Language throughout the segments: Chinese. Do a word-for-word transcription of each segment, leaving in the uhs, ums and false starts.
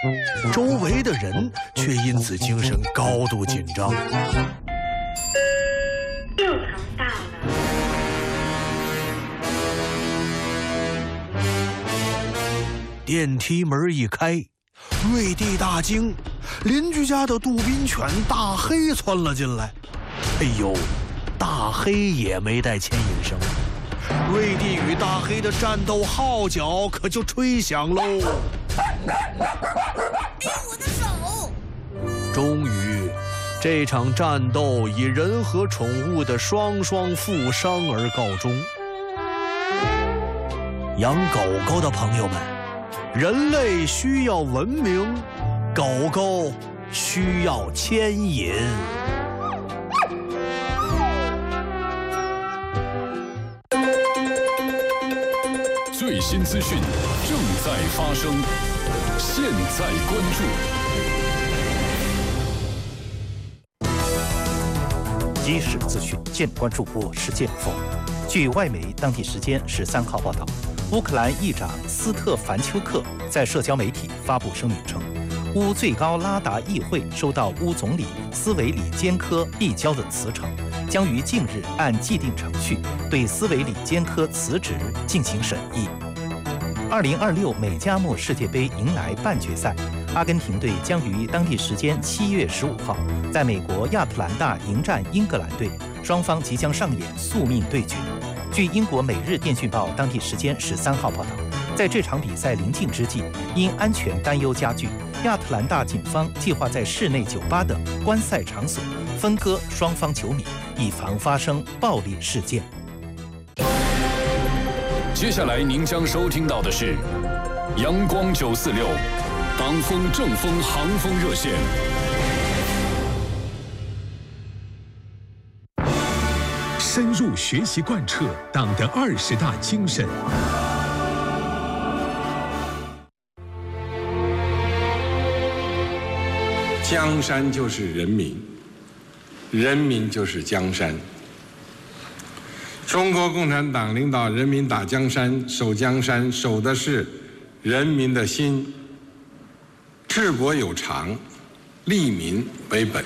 周围的人却因此精神高度紧张。 六层到了。 电梯门一开，瑞蒂大惊，邻居家的杜宾犬大黑窜了进来。哎呦，大黑也没带牵引绳，瑞蒂与大黑的战斗号角可就吹响喽。 哎，我的手！ 终于，这场战斗以人和宠物的双双负伤而告终。养狗狗的朋友们，人类需要文明，狗狗需要牵引。 最新资讯正在发生，现在关注。即时资讯，建关注，我是建峰。据外媒当地时间十三号报道，乌克兰议长斯特凡丘克在社交媒体发布声明称，乌最高拉达议会收到乌总理斯维里坚科递交的辞呈，将于近日按既定程序对斯维里坚科辞职进行审议。二零二六美加墨世界杯迎来半决赛，阿根廷队将于当地时间七月十五号在美国亚特兰大迎战英格兰队，双方即将上演宿命对决。据英国《每日电讯报》当地时间十三号报道，在这场比赛临近之际，因安全担忧加剧，亚特兰大警方计划在室内酒吧等观赛场所分割双方球迷，以防发生暴力事件。 接下来您将收听到的是阳光九四六党风正风航风热线。 深入学习贯彻党的二十大精神。 江山就是人民，人民就是江山。中国共产党领导人民打江山、守江山，守的是人民的心。治国有常，利民为本。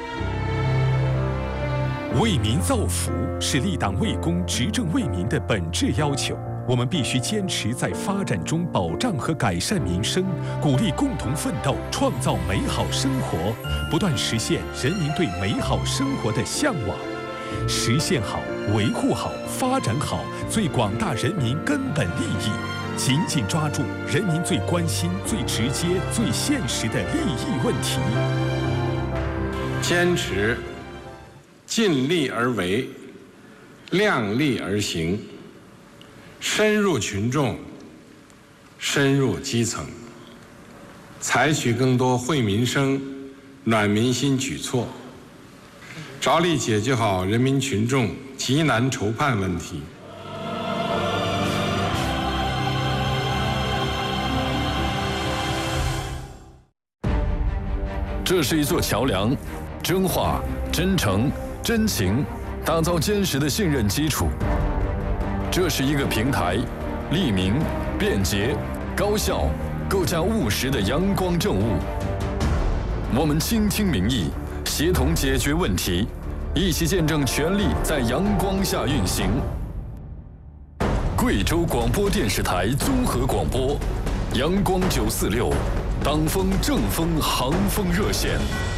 为民造福是立党为公、执政为民的本质要求。我们必须坚持在发展中保障和改善民生，鼓励共同奋斗，创造美好生活，不断实现人民对美好生活的向往。实现好、维护好、发展好最广大人民根本利益，紧紧抓住人民最关心、最直接、最现实的利益问题。 坚持尽力而为，量力而行，深入群众，深入基层，采取更多惠民生、暖民心举措，着力解决好人民群众急难愁盼问题。 这是一座桥梁，真话、真诚、真情，打造坚实的信任基础。这是一个平台，利民、便捷、高效，构架务实的阳光政务。我们倾听民意，协同解决问题，一起见证权力在阳光下运行。贵州广播电视台综合广播，阳光九四六，党风正风航风热线。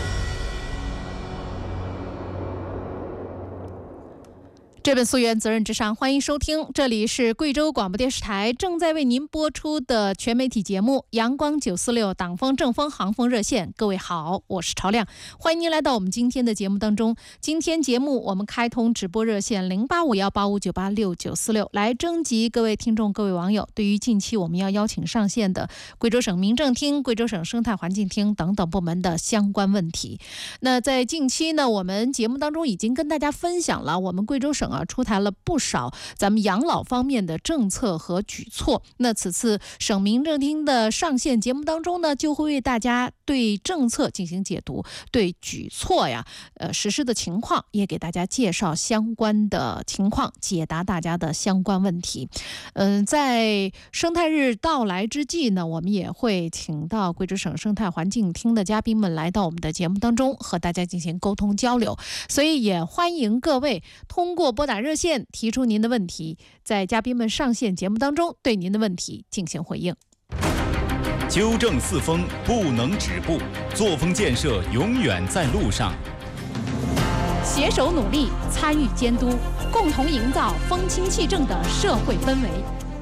这本溯源责任至上，欢迎收听，这里是贵州广播电视台正在为您播出的全媒体节目阳光九四六党风正风航风热线。各位好，我是朝亮，欢迎您来到我们今天的节目当中。今天节目我们开通直播热线零八五幺八五九八六九四六，来征集各位听众各位网友对于近期我们要邀请上线的贵州省民政厅、贵州省生态环境厅等等部门的相关问题。那在近期呢，我们节目当中已经跟大家分享了我们贵州省啊出台了不少咱们养老方面的政策和举措。那此次省民政厅的上线节目当中呢，就会为大家对政策进行解读，对举措呀呃实施的情况也给大家介绍相关的情况，解答大家的相关问题。嗯、呃，在生态日到来之际呢，我们也会请到贵州省生态环境厅的嘉宾们来到我们的节目当中，和大家进行沟通交流。所以也欢迎各位通过拨打热线提出您的问题，在嘉宾们上线节目当中对您的问题进行回应。 纠正四风不能止步，作风建设永远在路上。 携手努力，参与监督，共同营造风清气正的社会氛围。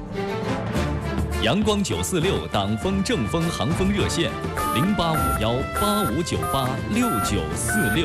阳光九四六党风正风航风热线：零八五幺八五九八六九四六。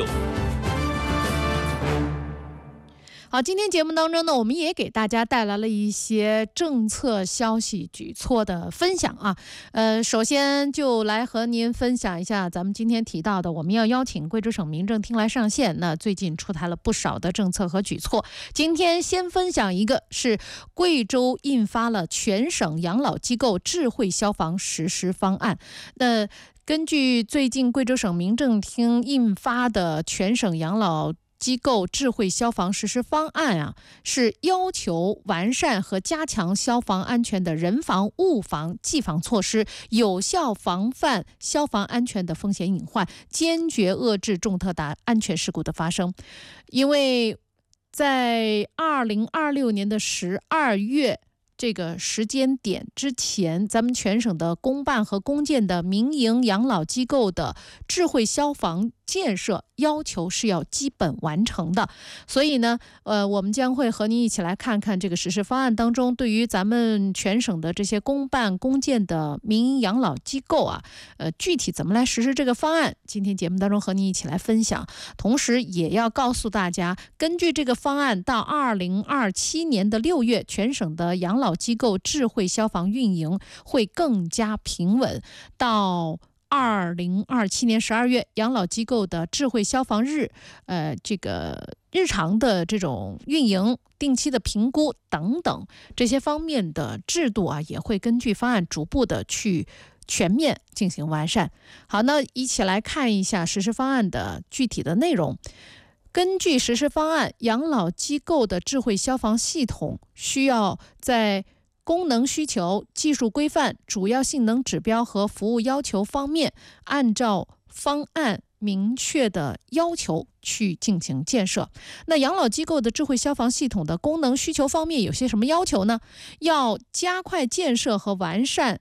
好，今天节目当中呢，我们也给大家带来了一些政策消息举措的分享啊。呃，首先就来和您分享一下咱们今天提到的，我们要邀请贵州省民政厅来上线。那最近出台了不少的政策和举措，今天先分享一个是贵州印发了全省养老机构智慧消防实施方案。那根据最近贵州省民政厅印发的全省养老机构智慧消防实施方案啊，是要求完善和加强消防安全的人防、物防、技防措施，有效防范消防安全的风险隐患，坚决遏制重特大安全事故的发生。因为在二零二六年的十二月这个时间点之前，咱们全省的公办和公建的民营养老机构的智慧消防建设要求是要基本完成的。所以呢，呃，我们将会和您一起来看看这个实施方案当中，对于咱们全省的这些公办公建的民营养老机构啊，呃，具体怎么来实施这个方案，今天节目当中和您一起来分享。同时也要告诉大家，根据这个方案，到二零二七年的六月，全省的养老机构智慧消防运营会更加平稳。到二零二七年十二月，养老机构的智慧消防日，呃，这个日常的这种运营、定期的评估等等这些方面的制度啊，也会根据方案逐步的去全面进行完善。好，那一起来看一下实施方案的具体的内容。根据实施方案，养老机构的智慧消防系统需要在功能需求、技术规范、主要性能指标和服务要求方面，按照方案明确的要求去进行建设。那养老机构的智慧消防系统的功能需求方面有些什么要求呢？要加快建设和完善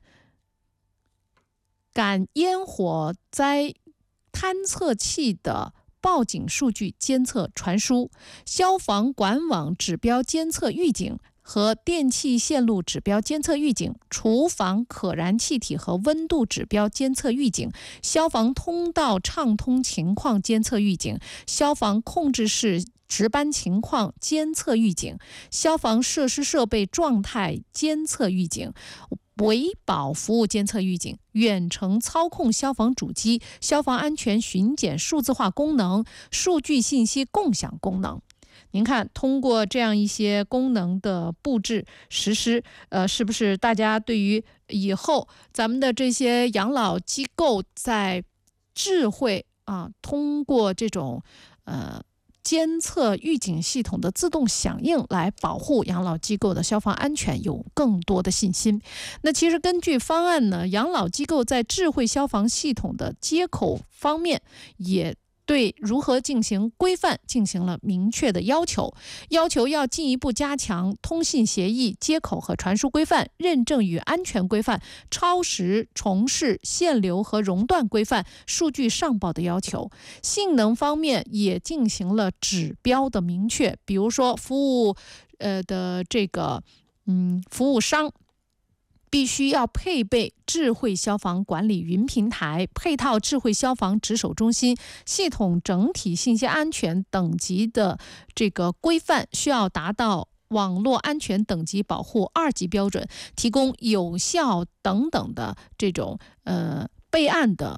感烟火灾探测器的报警数据监测传输、消防管网指标监测预警和电气线路指标监测预警、厨房可燃气体和温度指标监测预警、消防通道畅通情况监测预警、消防控制室值班情况监测预警、消防设施设备状态监测预警、维保服务监测预警、远程操控消防主机、消防安全巡检数字化功能、数据信息共享功能。您看，通过这样一些功能的布置实施，呃，是不是大家对于以后咱们的这些养老机构在智慧啊，通过这种呃监测预警系统的自动响应来保护养老机构的消防安全有更多的信心？那其实根据方案呢，养老机构在智慧消防系统的接口方面也对如何进行规范进行了明确的要求，要求要进一步加强通信协议、接口和传输规范、认证与安全规范、超时、重试、限流和熔断规范、数据上报的要求。性能方面也进行了指标的明确，比如说服务呃的这个嗯服务商必须要配备智慧消防管理云平台、配套智慧消防值守中心、系统整体信息安全等级的这个规范，需要达到网络安全等级保护二级标准，提供有效等等的这种呃备案的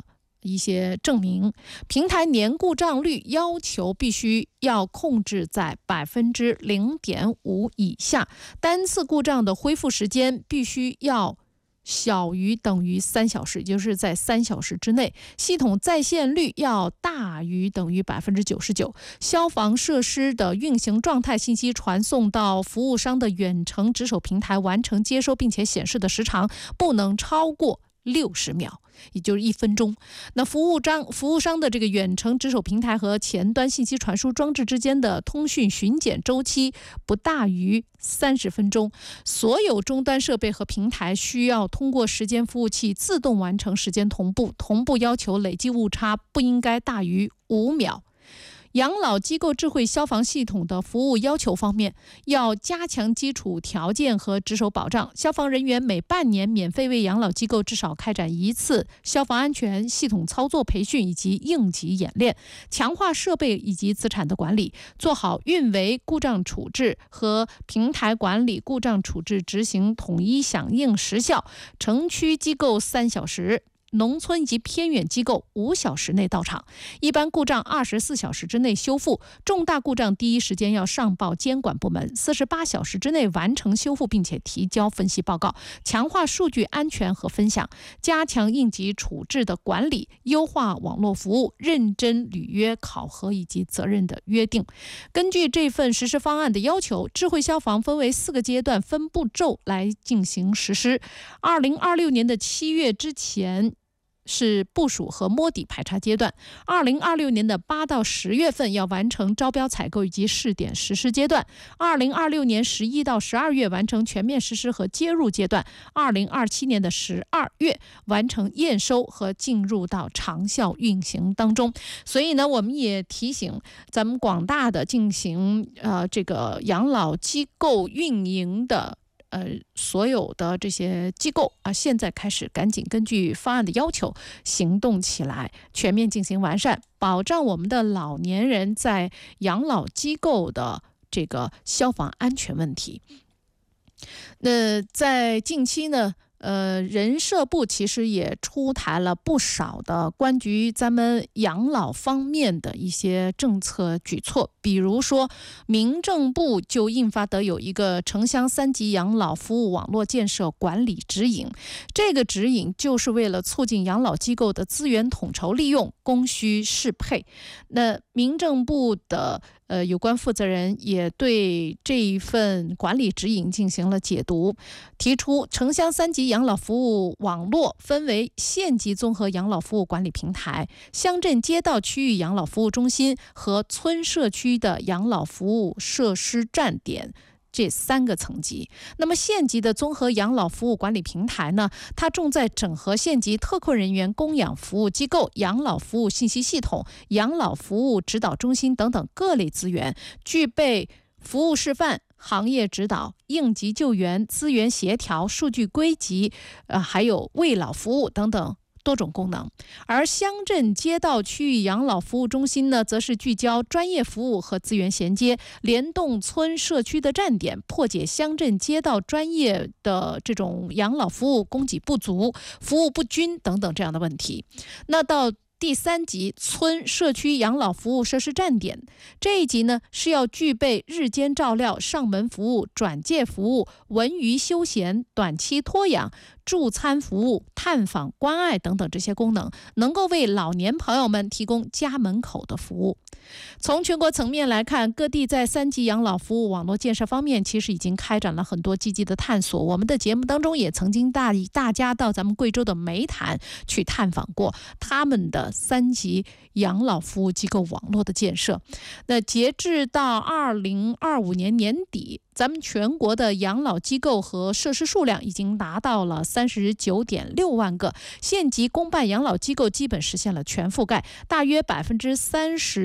一些证明。平台年故障率要求必须要控制在百分之零点五以下，单次故障的恢复时间必须要小于等于三小时，也就是在三小时之内。系统在线率要大于等于百分之九十九。消防设施的运行状态信息传送到服务商的远程值守平台完成接收，并且显示的时长不能超过六十秒，也就是一分钟。那服务商服务商的这个远程值守平台和前端信息传输装置之间的通讯巡检周期不大于三十分钟。所有终端设备和平台需要通过时间服务器自动完成时间同步，同步要求累计误差不应该大于五秒。养老机构智慧消防系统的服务要求方面，要加强基础条件和值守保障。消防人员每半年免费为养老机构至少开展一次消防安全系统操作培训以及应急演练，强化设备以及资产的管理，做好运维故障处置和平台管理故障处置执行统一响应时效。城区机构三小时。农村及偏远机构五小时内到场，一般故障二十四小时之内修复，重大故障第一时间要上报监管部门，四十八小时之内完成修复，并且提交分析报告，强化数据安全和分享，加强应急处置的管理，优化网络服务，认真履约考核以及责任的约定。根据这份实施方案的要求，智慧消防分为四个阶段，分步骤来进行实施。二零二六年的七月之前是部署和摸底排查阶段，二零二六年的八到十月份要完成招标采购以及试点实施阶段，二零二六年十一到十二月完成全面实施和接入阶段，二零二七年的十二月完成验收和进入到长效运行当中。所以呢，我们也提醒咱们广大的进行呃这个养老机构运营的呃，所有的这些机构啊，现在开始赶紧根据方案的要求行动起来，全面进行完善，保障我们的老年人在养老机构的这个消防安全问题。那在近期呢，呃，人社部其实也出台了不少的关于咱们养老方面的一些政策举措，比如说民政部就印发的有一个城乡三级养老服务网络建设管理指引，这个指引就是为了促进养老机构的资源统筹利用、供需适配。那民政部的呃，有关负责人也对这一份管理指引进行了解读，提出城乡三级养老服务网络分为县级综合养老服务管理平台、乡镇街道区域养老服务中心和村社区的养老服务设施站点这三个层级。那么县级的综合养老服务管理平台呢，它重在整合县级特困人员供养服务机构、养老服务信息系统、养老服务指导中心等等各类资源，具备服务示范、行业指导、应急救援、资源协调、数据归集，呃，还有慰老服务等等多种功能。而乡镇街道区域养老服务中心呢，则是聚焦专业服务和资源衔接，联动村社区的站点，破解乡镇街道专业的这种养老服务供给不足、服务不均等等这样的问题。那到第三级村社区养老服务设施站点，这一级呢是要具备日间照料、上门服务、转介服务、文娱休闲、短期托养、助餐服务、探访关爱等等这些功能，能够为老年朋友们提供家门口的服务。从全国层面来看，各地在三级养老服务网络建设方面其实已经开展了很多积极的探索。我们的节目当中也曾经带大家到咱们贵州的煤潭去探访过他们的三级养老服务机构网络的建设。那截至到二零二五年年底，咱们全国的养老机构和设施数量已经达到了三十九点六万个，县级公办养老机构基本实现了全覆盖，大约百分之三十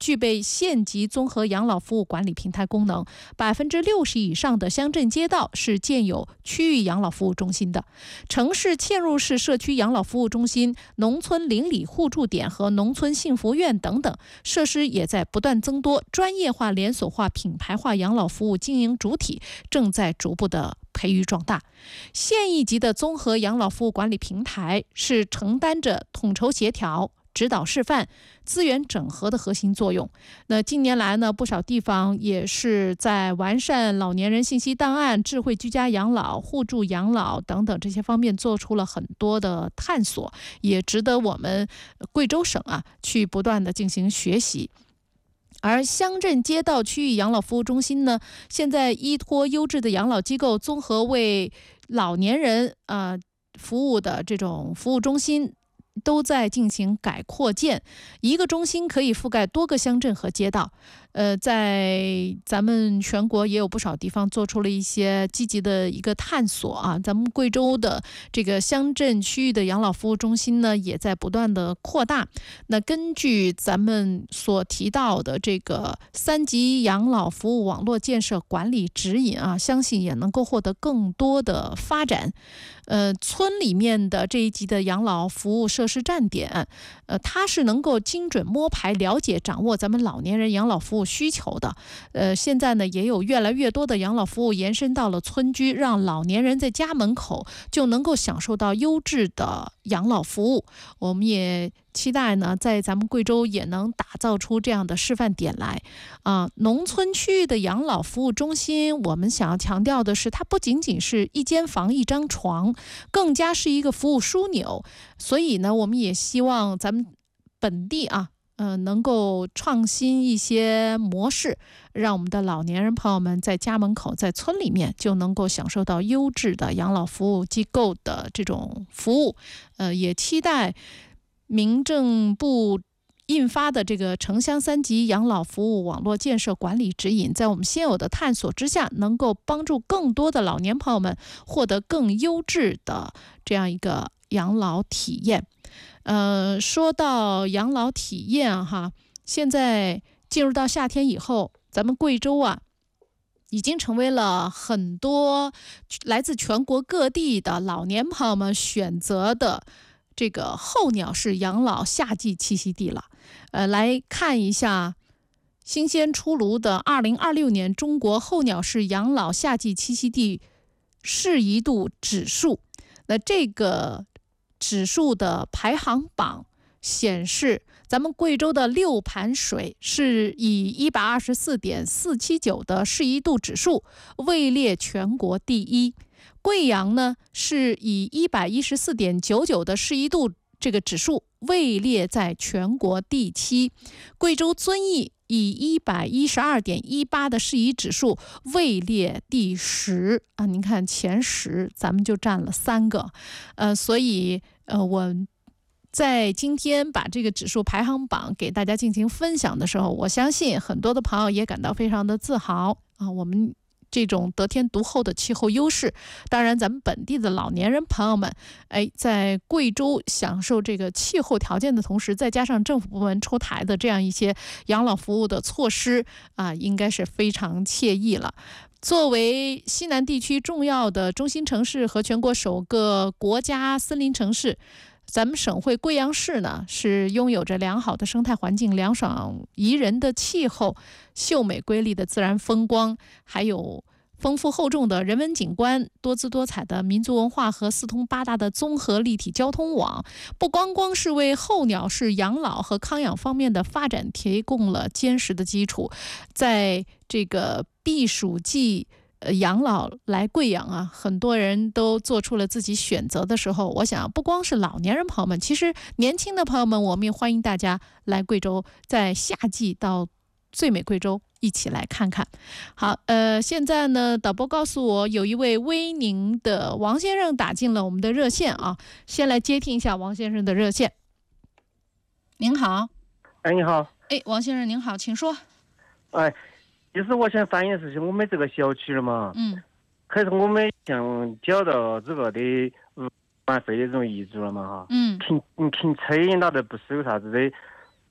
具备县级综合养老服务管理平台功能，百分之六十以上的乡镇街道是建有区域养老服务中心的。城市嵌入式社区养老服务中心、农村邻里互助点和农村幸福院等等设施也在不断增多，专业化、连锁化、品牌化养老服务经营主体正在逐步的培育壮大。县一级的综合养老服务管理平台是承担着统筹协调、指导示范、资源整合的核心作用。那近年来呢，不少地方也是在完善老年人信息档案、智慧居家养老、互助养老等等这些方面做出了很多的探索，也值得我们贵州省啊去不断的进行学习。而乡镇街道区域养老服务中心呢，现在依托优质的养老机构，综合为老年人呃服务的这种服务中心都在进行改扩建，一个中心可以覆盖多个乡镇和街道。呃，在咱们全国也有不少地方做出了一些积极的一个探索啊。咱们贵州的这个乡镇区域的养老服务中心呢，也在不断的扩大。那根据咱们所提到的这个三级养老服务网络建设管理指引啊，相信也能够获得更多的发展。呃，村里面的这一级的养老服务设施站点，呃，它是能够精准摸排、了解、掌握咱们老年人养老服务需求的。呃，现在呢，也有越来越多的养老服务延伸到了村居，让老年人在家门口就能够享受到优质的养老服务。我们也期待呢，在咱们贵州也能打造出这样的示范点来啊。农村区域的养老服务中心，我们想要强调的是，它不仅仅是一间房、一张床，更加是一个服务枢纽。所以呢，我们也希望咱们本地啊，呃，能够创新一些模式，让我们的老年人朋友们在家门口、在村里面就能够享受到优质的养老服务机构的这种服务。呃，也期待民政部印发的这个城乡三级养老服务网络建设管理指引，在我们现有的探索之下，能够帮助更多的老年朋友们获得更优质的这样一个养老体验。呃，说到养老体验哈，现在进入到夏天以后，咱们贵州啊，已经成为了很多来自全国各地的老年朋友们选择的这个候鸟式养老夏季栖息地了。呃，来看一下新鲜出炉的二零二六年中国候鸟式养老夏季栖息地适宜度指数。那这个指数的排行榜显示，咱们贵州的六盘水是以一百二十四点四七九的适宜度指数位列全国第一。贵阳呢是以一百一十四点九九的适宜度这个指数位列在全国第七。贵州遵义以一百一十二点一八的适宜指数位列第十啊，您看前十咱们就占了三个，呃，所以呃我在今天把这个指数排行榜给大家进行分享的时候，我相信很多的朋友也感到非常的自豪啊，我们这种得天独厚的气候优势。当然咱们本地的老年人朋友们，哎，在贵州享受这个气候条件的同时，再加上政府部门出台的这样一些养老服务的措施啊，应该是非常惬意了。作为西南地区重要的中心城市和全国首个国家森林城市，咱们省会贵阳市呢，是拥有着良好的生态环境、凉爽宜人的气候、秀美瑰丽的自然风光，还有丰富厚重的人文景观、多姿多彩的民族文化和四通八达的综合立体交通网，不光光是为候鸟式养老和康养方面的发展提供了坚实的基础。在这个避暑季呃，养老来贵阳啊，很多人都做出了自己选择的时候，我想不光是老年人朋友们，其实年轻的朋友们，我们也欢迎大家来贵州，在夏季到最美贵州一起来看看。好，呃，现在呢，导播告诉我有一位威宁的王先生打进了我们的热线啊，先来接听一下王先生的热线。您好。 哎，你好。 哎，王先生您好，请说。 哎。就是我想反映的是我们这个小区了嘛， 嗯， 可是我们想缴到这个的物管费的这种遗嘱了嘛哈， 嗯， 停停车那都不是有啥子的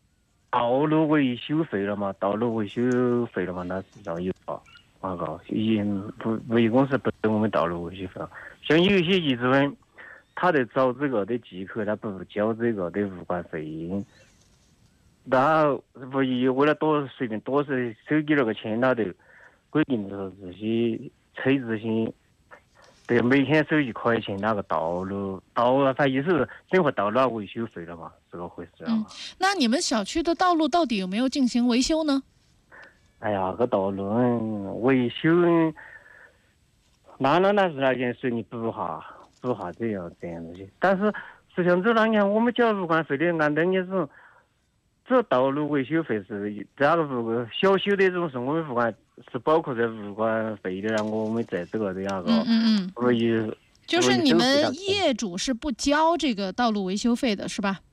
道路维修费了嘛，道路维修费了嘛，那是要有啊，广告已经不物业公司不给我们道路维修费了。像有一些业主们，他在找这个的借口，他不交这个的物管费用，那物业为了多随便多是收几那个钱，他就规定着这些车子些。对，每天收一块钱那个道路道路，它也是整个道路维修费了嘛，这个回事啊。 嗯，那你们小区的道路到底有没有进行维修呢？ 哎呀，个道路维修，那那那是那件事，你补哈补哈这样这样东西。但是实际上这两年我们交物管费的，按照你是这道路维修费是这个物小修的这种是我们物管。是包括在物管费的，然后我们在这个的那个， 嗯嗯嗯， 所以就是你们业主是不交这个道路维修费的，是吧？